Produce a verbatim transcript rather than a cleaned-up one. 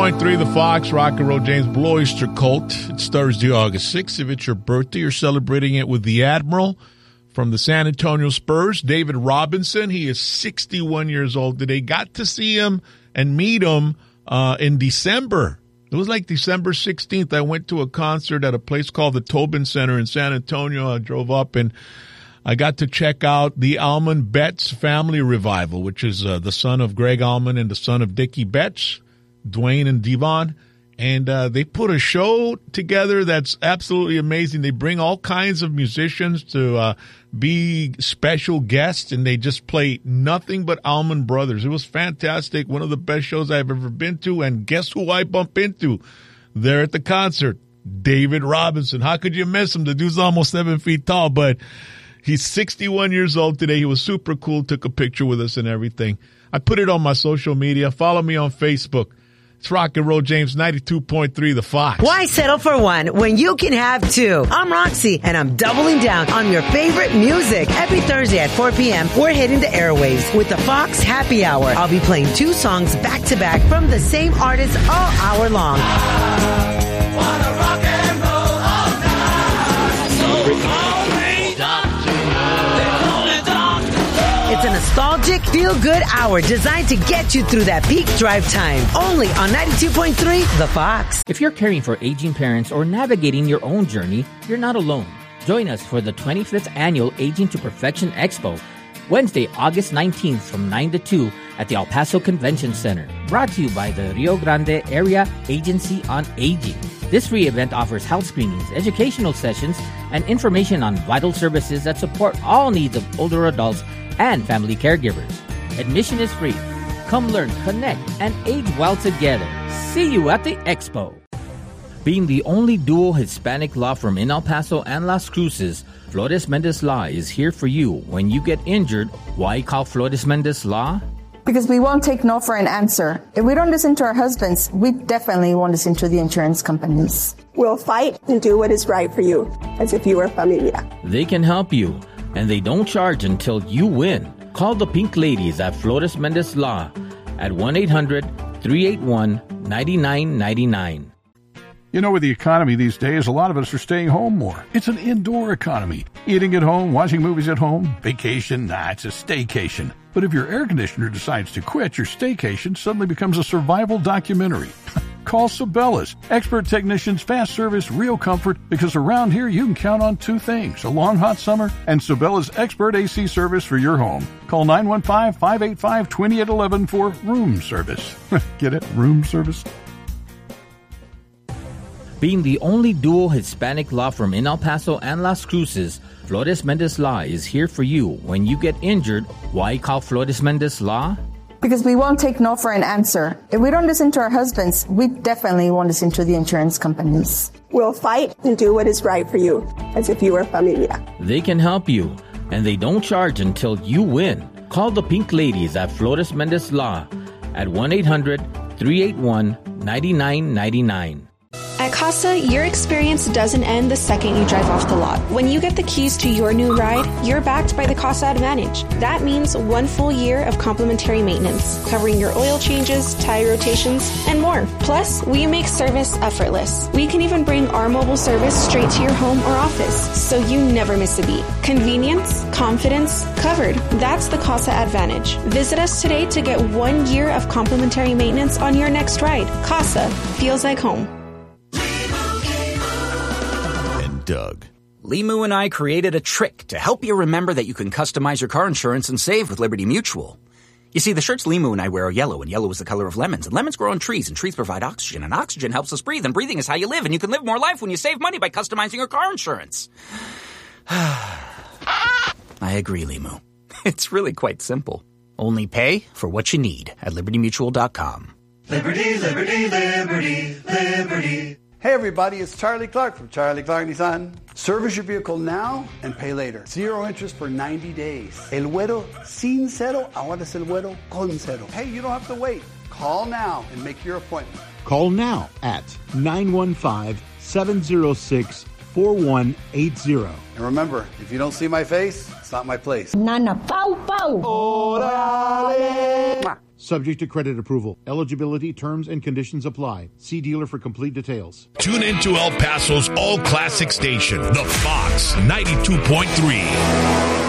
Point three, The Fox, Rock and Roll James, Blue Oyster Cult. It's Thursday, August sixth. If it's your birthday, you're celebrating it with the Admiral from the San Antonio Spurs, David Robinson. He is sixty-one years old today. Got to see him and meet him uh, in December. It was like December sixteenth. I went to a concert at a place called the Tobin Center in San Antonio. I drove up and I got to check out the Allman Betts Family Revival, which is uh, the son of Greg Allman and the son of Dickie Betts, Dwayne and Devon. And uh, they put a show together that's absolutely amazing. They bring all kinds of musicians to uh, be special guests, and they just play nothing but Allman Brothers. It was fantastic. One of the best shows I've ever been to. And guess who I bump into there at the concert? David Robinson. How could you miss him? The dude's almost seven feet tall, but he's sixty-one years old today. He was super cool, took a picture with us and everything. I put it on my social media. Follow me on Facebook. It's Rock and Roll James, ninety-two point three, The Fox. Why settle for one when you can have two? I'm Roxy, and I'm doubling down on your favorite music. Every Thursday at four p.m., we're hitting the airwaves with The Fox Happy Hour. I'll be playing two songs back-to-back from the same artist all hour long. I wanna rock and roll all night. So call me Doctor It's a nostalgic, feel-good hour designed to get you through that peak drive time. Only on ninety-two point three, The Fox. If you're caring for aging parents or navigating your own journey, you're not alone. Join us for the twenty-fifth Annual Aging to Perfection Expo, Wednesday, August nineteenth from nine to two at the El Paso Convention Center. Brought to you by the Rio Grande Area Agency on Aging. This free event offers health screenings, educational sessions, and information on vital services that support all needs of older adults and family caregivers. Admission is free. Come learn, connect, and age well together. See you at the expo. Being the only dual Hispanic law firm in El Paso and Las Cruces, Flores Mendez Law is here for you when you get injured. Why call Flores Mendez Law? Because we won't take no for an answer. If we don't listen to our husbands, we definitely won't listen to the insurance companies. We'll fight and do what is right for you, as if you were familia. They can help you, and they don't charge until you win. Call the Pink Ladies at Flores Mendez Law at one eight hundred, three eight one, nine nine nine nine. You know, with the economy these days, a lot of us are staying home more. It's an indoor economy. Eating at home, watching movies at home, vacation, nah, it's a staycation. But if your air conditioner decides to quit, your staycation suddenly becomes a survival documentary. Call Sabela's. Expert technicians, fast service, real comfort, because around here you can count on two things, a long hot summer and Sabela's expert A C service for your home. Call nine one five, five eight five, two eight one one for room service. Get it? Room service? Being the only dual Hispanic law firm in El Paso and Las Cruces, Flores Mendez Law is here for you when you get injured. Why call Flores Mendez Law? Because we won't take no for an answer. If we don't listen to our husbands, we definitely won't listen to the insurance companies. We'll fight and do what is right for you, as if you were familia. They can help you, and they don't charge until you win. Call the Pink Ladies at Flores Mendez Law at one eight hundred, three eight one, nine nine nine nine. At Casa, your experience doesn't end the second you drive off the lot. When you get the keys to your new ride, you're backed by the Casa Advantage. That means one full year of complimentary maintenance, covering your oil changes, tire rotations, and more. Plus, we make service effortless. We can even bring our mobile service straight to your home or office, so you never miss a beat. Convenience, confidence, covered. That's the Casa Advantage. Visit us today to get one year of complimentary maintenance on your next ride. Casa feels like home. Doug. Limu and I created a trick to help you remember that you can customize your car insurance and save with Liberty Mutual. You see, the shirts Limu and I wear are yellow, and yellow is the color of lemons, and lemons grow on trees, and trees provide oxygen, and oxygen helps us breathe, and breathing is how you live, and you can live more life when you save money by customizing your car insurance. I agree, Limu. It's really quite simple. Only pay for what you need at liberty mutual dot com. Liberty, liberty, liberty, liberty. Hey everybody, it's Charlie Clark from Charlie Clark Nissan. Service your vehicle now and pay later. Zero interest for ninety days. El Güero sin cero, ahora es el Güero con cero. Hey, you don't have to wait. Call now and make your appointment. Call now at nine one five, seven zero six, four one eight zero. And remember, if you don't see my face, it's not my place. Nana, pau, pau. Orale. Subject to credit approval. Eligibility, terms, and conditions apply. See dealer for complete details. Tune in to El Paso's all-classic station, The Fox ninety-two point three.